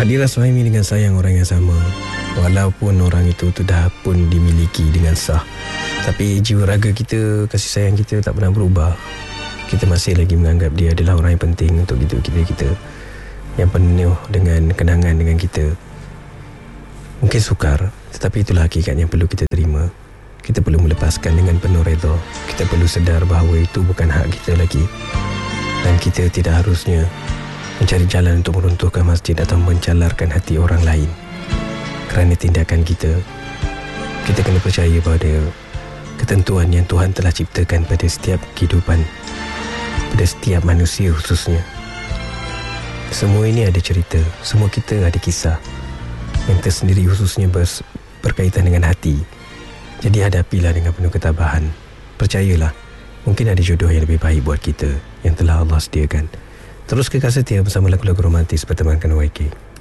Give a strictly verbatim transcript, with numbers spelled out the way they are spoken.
Hadirlah suami dengan sayang orang yang sama, walaupun orang itu sudah pun dimiliki dengan sah. Tapi jiwa raga kita, kasih sayang kita tak pernah berubah. Kita masih lagi menganggap dia adalah orang yang penting untuk kita, kita, kita yang penuh dengan kenangan dengan kita. Mungkin sukar, tetapi itulah hakikat yang perlu kita terima. Kita perlu melepaskan dengan penuh redha. Kita perlu sedar bahawa itu bukan hak kita lagi. Dan kita tidak harusnya mencari jalan untuk meruntuhkan masjid atau mencalarkan hati orang lain kerana tindakan kita. Kita kena percaya pada ketentuan yang Tuhan telah ciptakan pada setiap kehidupan, pada setiap manusia khususnya. Semua ini ada cerita, semua kita ada kisah yang tersendiri, khususnya ber- berkaitan dengan hati. Jadi hadapilah dengan penuh ketabahan. Percayalah, mungkin ada jodoh yang lebih baik buat kita yang telah Allah sediakan. Terus kekal setia bersama lagu-lagu romantis bertemankan Y K.